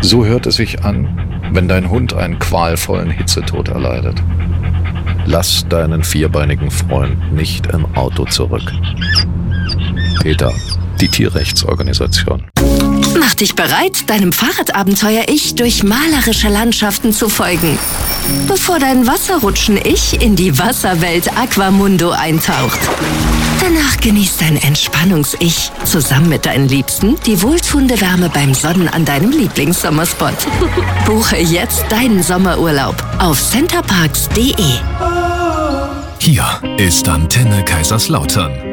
So hört es sich an, wenn dein Hund einen qualvollen Hitzetod erleidet. Lass deinen vierbeinigen Freund nicht im Auto zurück. PETA, die Tierrechtsorganisation. Mach dich bereit, deinem Fahrradabenteuer-Ich durch malerische Landschaften zu folgen, bevor dein Wasserrutschen-Ich in die Wasserwelt Aquamundo eintaucht. Danach genießt dein Entspannungs-Ich zusammen mit deinen Liebsten die wohltuende Wärme beim Sonnen an deinem Lieblingssommerspot. Buche jetzt deinen Sommerurlaub auf centerparks.de. Hier ist Antenne Kaiserslautern.